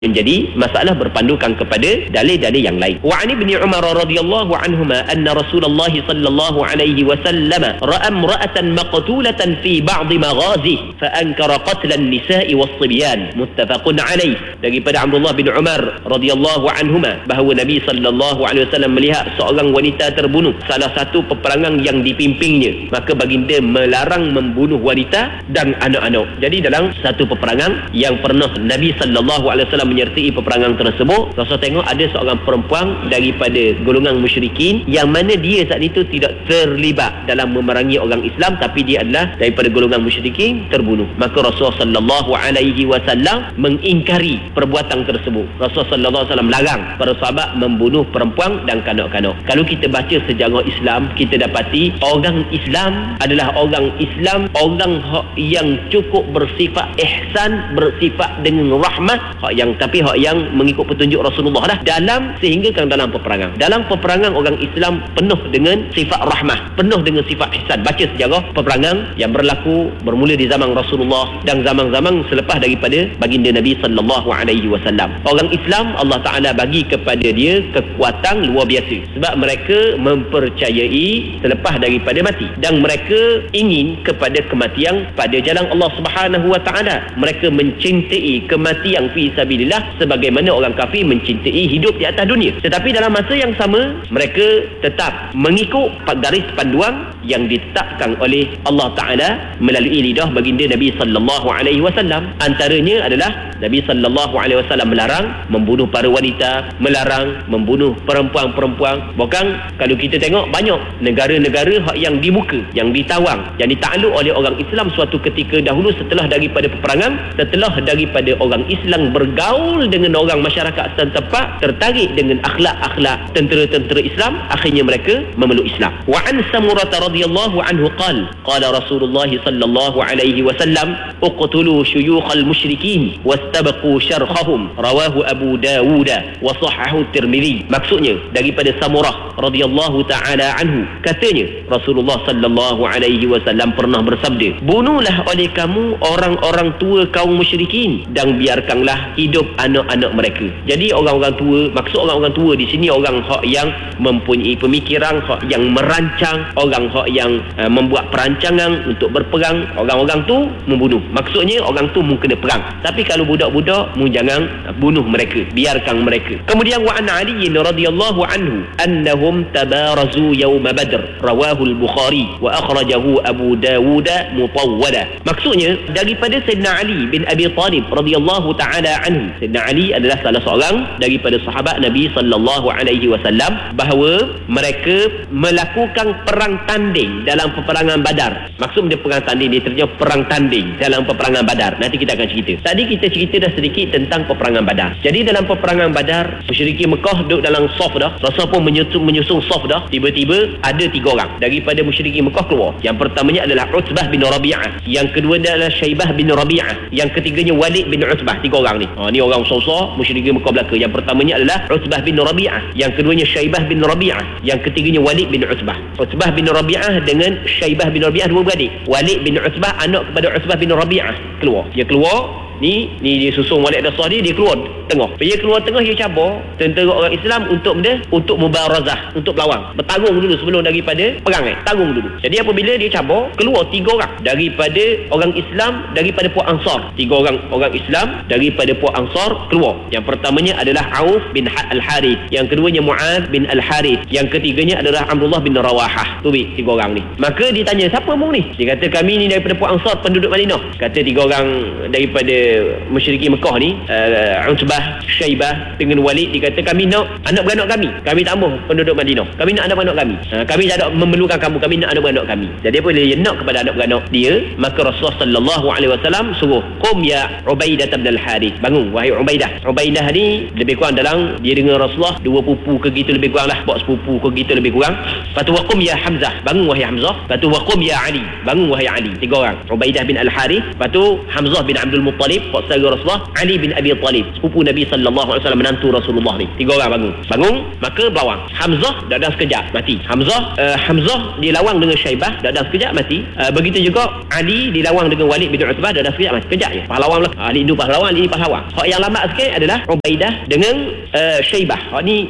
menjadi masalah berpandukan kepada dalil-dalil yang lain. Wa 'an Ibni Umar radhiyallahu anhuma anna Rasulullah sallallahu alaihi wasallam ra'a imra'atan maqtulatan fi ba'd maghazi fa ankara qatl an-nisa'i was-sibyan, muttafaqun alaih. Daripada Abdullah bin Umar radhiyallahu anhuma bahawa Nabi sallallahu alaihi wasallam melihat seorang wanita terbunuh salah satu peperangan yang dipimpinnya, maka baginda melarang membunuh wanita dan anak-anak. Jadi dalam satu peperangan yang pernah Nabi sallallahu alaihi wasallam menyertai peperangan tersebut, Rasul tengok ada seorang perempuan daripada golongan musyrikin yang mana dia saat itu tidak terlibat dalam memerangi orang Islam, tapi dia adalah daripada golongan musyrikin, terbunuh. Maka Rasul sallallahu alaihi wasallam mengingkari perbuatan tersebut. Rasul sallallahu alaihi wasallam larang para sahabat membunuh perempuan dan kanak-kanak. Kalau kita baca sejarah Islam, kita dapati orang Islam adalah orang Islam, orang yang cukup bersifat ihsan, bersifat dengan rahmah, tapi hak yang mengikut petunjuk Rasulullah dah dalam, sehingga kan dalam peperangan orang Islam penuh dengan sifat rahmah, penuh dengan sifat ihsan. Baca sejarah peperangan yang berlaku bermula di zaman Rasulullah dan zaman-zaman selepas daripada baginda Nabi sallallahu alaihi wasallam. Orang Islam Allah Taala bagi kepada dia kekuatan luar biasa sebab mereka mempercayai selepas daripada mati dan mereka ingin kepada kematian pada jalan Allah Subhanahu wa taala. Mereka mencintai kematian fi sabilillah sebagaimana orang kafir mencintai hidup di atas dunia. Tetapi dalam masa yang sama mereka tetap mengikut garis panduan yang ditetapkan oleh Allah Taala melalui lidah baginda Nabi sallallahu alaihi wasallam. Antaranya adalah Nabi sallallahu alaihi wasallam melarang membunuh para wanita, melarang membunuh perempuan-perempuan. Bahkan kalau kita tengok banyak negara-negara yang dibuka, yang ditawang, yang ditakluk oleh orang Islam suatu ketika dahulu setelah daripada peperangan, setelah daripada orang Islam bergaul dengan orang masyarakat setempat, tertarik dengan akhlak-akhlak tentera-tentera Islam, akhirnya mereka memeluk Islam. Wa an Samurah radhiyallahu anhu qala Rasulullah sallallahu alaihi wasallam uqtulu syuyukhal musyrikin wastabaqu syarkhahum, rawahu Abu Dawud wa sahahahu Tirmizi. Maksudnya daripada Samurah radhiyallahu taala anhu, katanya Rasulullah sallallahu alaihi wasallam pernah bersabda, bunuhlah oleh kamu orang-orang tua kaum musyrikin dan biarkanlah hidup anak-anak mereka. Jadi orang-orang tua, maksud orang-orang tua di sini orang hak yang mempunyai pemikiran, hak yang merancang, orang hak yang membuat perancangan untuk berperang. Orang-orang tu membunuh. Maksudnya orang tu mungkin kena perang. Tapi kalau budak-budak mu jangan bunuh mereka, biarkan mereka. Kemudian wa an Ali radhiyallahu anhu annahum tabarazu yaum Badr, rawahu al-Bukhari wa akhrajahu Abu Dawud mutawwala. Maksudnya daripada Sayyidina Ali bin Abi Talib radhiyallahu taala anhu. Sayyidina Ali adalah salah seorang daripada sahabat Nabi sallallahu alaihi wasallam bahawa mereka melakukan perang tanding dalam peperangan Badar. Maksud dia perang tanding, dia terjemah perang tanding dalam peperangan Badar. Nanti kita akan cerita. Tadi kita cerita dah sedikit tentang peperangan Badar. Jadi dalam peperangan Badar, musyrikin Mekah duduk dalam saf dah. Rasul pun menyusun saf dah. Tiba-tiba ada 3 orang daripada musyrikin Mekah keluar. Yang pertamanya adalah Utbah bin Rabi'ah, yang kedua adalah Syaibah bin Rabi'ah, yang ketiganya Walid bin Utbah. 3 orang ni. Ni orang besar-besar musyrikin Mekah belaka. Yang pertamanya adalah Utbah bin Rabi'ah, yang keduanya Syaibah bin Rabi'ah, yang ketiganya Walid bin Utbah. Utbah bin Rabi'ah dengan Syaibah bin Rabi'ah dua beradik. Walid bin Utbah anak kepada Utbah bin Rabi'ah keluar. Dia keluar ni dia susun Walid Dasar dia keluar tengah. Dia keluar tengah, dia cabar tentera orang Islam untuk mubarazah, untuk berlawan, bertarung dulu sebelum daripada perang tarung dulu. Jadi apabila dia cabar, keluar 3 orang daripada orang Islam, daripada puak Ansar. 3 orang Islam daripada puak Ansar keluar. Yang pertamanya adalah Auf bin Al-Harith, yang keduanya Muaz bin Al-Harith, yang ketiganya adalah Abdullah bin Rawahah. Tu 3 orang ni. Maka ditanya, siapa mu ni? Dia kata, kami ni daripada puak Ansar, penduduk Madinah. Kata 3 orang daripada musyrikin Mekah ni, Utbah, Syaibah dengan Walid, dia kata, kami nak anak beranak kami tak mahu penduduk Madinah, kami nak anak beranak kami tak ada memerlukan kami nak anak beranak kami. Jadi apabila dia nak kepada anak beranak dia, maka Rasulullah sallallahu alaihi wasallam suruh, qum ya Ubaidah bin Al-Harith, bangun wahai Ubaidah. Ubaidah ni lebih kurang dalam dia dengan Rasulullah 2 pupu ke gitu lebih kurang lah, buat sepupu ke gitu lebih kurang. Lepas tu waqum ya Hamzah, bangun wahai Hamzah. Lepas tu waqum ya Ali, bangun wahai Ali. 3 orang, Ubaidah bin Al-Harith, lepas tu Hamzah bin Abdul Muttalib, Talib, pak saudara Rasulullah, Ali bin Abi Talib, sepupu Nabi sallallahu alaihi wasallam, menantu Rasulullah ni. 3 orang bangun, maka berlawang. Hamzah dak sekejap mati. Hamzah dilawang dengan Syaibah, dak sekejap mati. Begitu juga Ali dilawang dengan Walid bin Utbah, dak sekejap mati. Kejap je. Pahlawan lah. Ali ni pahlawan, Ali ni pahlawan. Hak yang lambat sikit adalah Ubaidah dengan Syaibah. Hak ni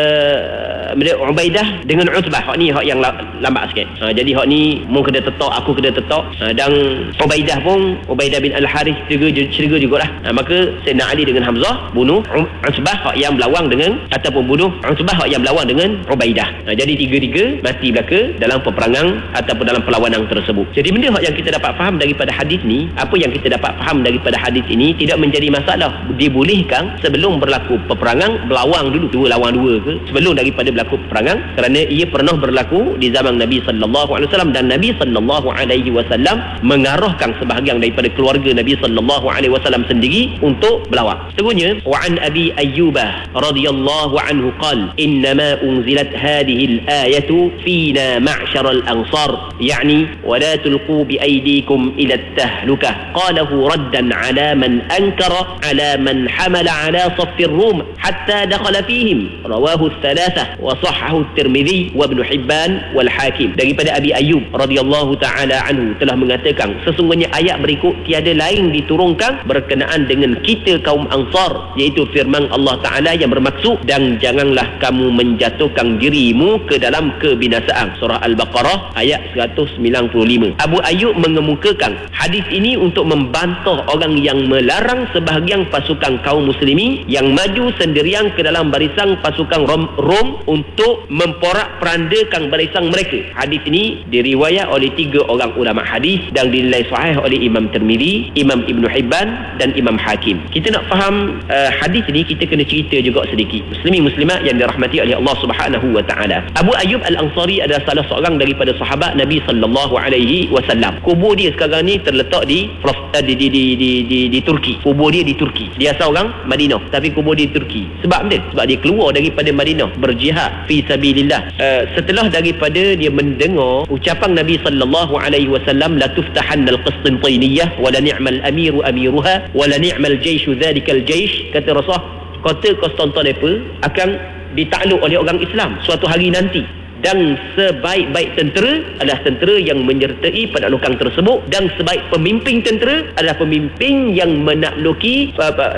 Ubaidah dengan Utbah. Hak ni hak yang lambat sikit. Jadi hak ni mu kena tetok, aku kena tetok. Dan Ubaidah pun, Ubaidah bin Al-Harith cerga jugalah. Maka Sayyidina Ali dengan Hamzah bunuh Utbah hak yang berlawang dengan, ataupun bunuh Utbah hak yang berlawang dengan Ubaidah. Jadi tiga-tiga mati belaka dalam peperangan ataupun dalam perlawanan tersebut. Jadi benda hak yang kita dapat faham daripada hadis ni, apa yang kita dapat faham daripada hadis ini tidak menjadi masalah. Dibolehkan sebelum berlaku peperangan berlawang dulu, 2 lawan 2 ke, sebelum daripada berlaku peperangan, kerana ia pernah berlaku di zaman Nabi sallallahu alaihi wasallam, dan Nabi sallallahu alaihi wasallam mengarahkan sebahagian daripada keluarga Nabi sallallahu alaihi wasallam sendiri untuk berlawang. Seterusnya, wa an Abi Ayyub radhiyallahu anhu qala innama unzilat hadhihi al-ayatu fina ma'syar al-ansar, yani wa la tulqu bi aydikum ila at-tahlukah, qalahu raddan ala man ankara ala man hamala ala saff ar-rum hatta dakhala fihim, rawahu ath-thalathah wa sahhahu at-Tirmidzi wa Ibn Hibban wal Hakim. Daripada Abi Ayyub radhiyallahu taala anhu telah mengatakan, sesungguhnya ayat berikut tiada lain diturunkan berkenaan dengan kita kaum Ansar, iaitu firman Allah Taala yang bermaksud, dan janganlah kamu menjatuhkan dirimu ke dalam kebinasaan. Surah Al-Baqarah ayat 195. Abu Ayyub mengemukakan hadis ini untuk membantah orang yang melarang sebahagian pasukan kaum muslimin yang maju sendirian ke dalam barisan pasukan Rom untuk memporak-perandakan barisan mereka. Hadis ini diriwayat oleh 3 orang ulama hadis dan dinilai sahih oleh Imam Tirmidzi, Imam Ibn Hibban dan Imam Hakim. Kita nak faham hadis ini, kita kena cerita juga sedikit. Muslimin muslimat yang dirahmati oleh Allah Subhanahu wa taala. Abu Ayyub Al-Ansari adalah salah seorang daripada sahabat Nabi sallallahu alaihi wasallam. Kubur dia sekarang ni terletak di Turki. Kubur dia di Turki. Dia asal orang Madinah tapi kubur di Turki. Sebab dia keluar daripada Madinah berjihad fi sabilillah. Setelah daripada dia mendengar ucapan Nabi sallallahu alaihi wasallam, la tuftahanna al-Qistintiniyah wa la ni'mal amiru amiruha wa la ni'mal jayshu dzalikal jaysh, kata Rasulullah, kota Konstantinopel akan ditakluk oleh orang Islam suatu hari nanti, dan sebaik-baik tentera adalah tentera yang menyertai penaklukan tersebut, dan sebaik pemimpin tentera adalah pemimpin yang menakluki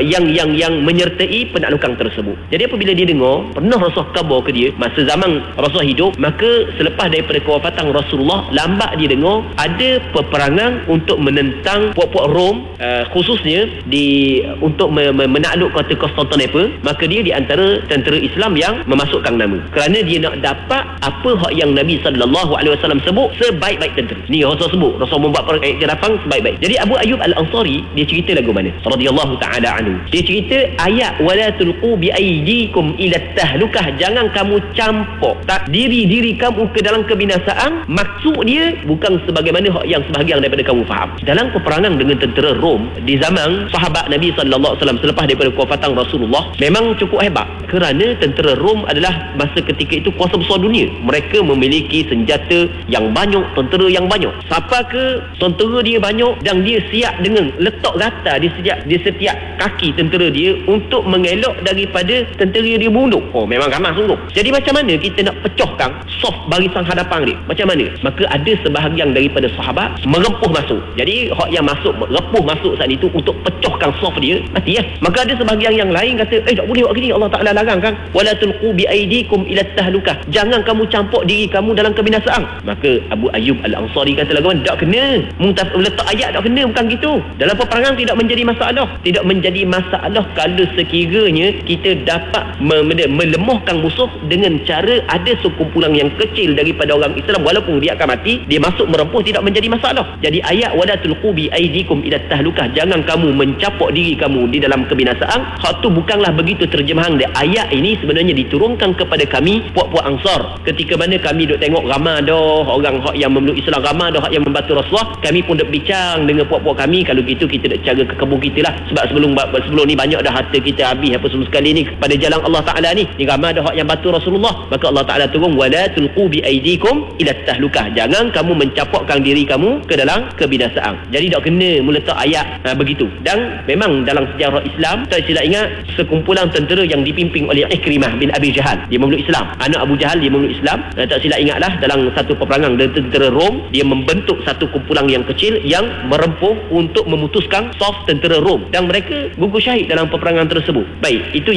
yang menyertai penaklukan tersebut. Jadi apabila dia dengar, pernah Rasulullah khabar ke dia masa zaman Rasulullah hidup, maka selepas daripada kewafatan Rasulullah, lambat dia dengar ada peperangan untuk menentang puak-puak Rom, khususnya untuk menakluk kota Konstantinopel. Maka dia di antara tentera Islam yang memasukkan nama, kerana dia nak dapat apa hak yang Nabi sallallahu alaihi wasallam sebut sebaik-baik tentera. Ni Rasul sebut, Rasul membuat iktirafan sebaik-baik. Jadi Abu Ayyub Al-Ansari dia cerita lagu mana? Radhiyallahu taala anhu. Dia cerita ayat wala tulqu bi aydikum ila tahlukah, jangan kamu campur diri kamu ke dalam kebinasaan. Maksud dia bukan sebagaimana hak yang sebahagian daripada kamu faham. Dalam peperangan dengan tentera Rom di zaman sahabat Nabi sallallahu alaihi wasallam selepas daripada kewafatan Rasulullah, memang cukup hebat, kerana tentera Rom adalah masa ketika itu kuasa besar dunia. Mereka memiliki senjata yang banyak, tentera yang banyak. Siapa ke tentera dia banyak dan dia siap dengan letak rata di setiap kaki tentera dia untuk mengelak daripada tentera dia bunuh. Memang ramah sungguh. Jadi macam mana kita nak pecahkan soft barisan hadapan dia? Macam mana? Maka ada sebahagian daripada sahabat merempuh masuk. Jadi hak yang repuh masuk saat itu untuk pecahkan soft dia, mati ya. Maka ada sebahagian yang lain kata, tak boleh buat gini, Allah Taala larang kan. Wala tulqu bi aydikum ila tahlukah, jangan kamu campur diri kamu dalam kebinasaan. Maka Abu Ayyub Al-Ansari kata lagu, tak kena. Letak ayat tak kena, bukan gitu. Dalam peperangan tidak menjadi masalah. Tidak menjadi masalah kalau sekiranya kita dapat melemahkan musuh dengan cara ada sekumpulan yang kecil daripada orang Islam, walaupun dia akan mati, dia masuk merempuh, tidak menjadi masalah. Jadi ayat wala tulqu bi aydikum ila tahlukah, jangan kamu mencapuk diri kamu di dalam kebinasaan, hak tu bukanlah begitu terjemahan dia. Ayat ini sebenarnya diturunkan kepada kami puak-puak Ansar ketika mana kami duk tengok ramai dah orang hak yang memeluk Islam, ramai dah hak yang membantu Rasulullah, kami pun duk bincang dengan puak-puak kami, kalau gitu kita nak cara ke kebun kita lah, sebab sebelum ni banyak dah harta kita habis apa semua sekali ni pada jalan Allah Ta'ala ni ramai dah hak yang bantu Rasulullah. Maka Allah Ta'ala turun, wala tulqu bi aidikum ila tahlukah, jangan kamu mencapakkan diri kamu ke dalam kebinasaan. Jadi tak kena meletak ayat begitu. Dan memang dalam sejarah Islam, tak silap ingat, sekumpulan tentera yang dipimpin oleh Ikrimah bin Abi Jahal, dia memeluk Islam, anak Abu Jahal, dia memeluk Islam. Tak silap ingatlah dalam satu peperangan dengan tentera Rom, dia membentuk satu kumpulan yang kecil yang merempuh untuk memutuskan saf tentera Rom, dan mereka gugur syahid dalam peperangan tersebut. Baik, itu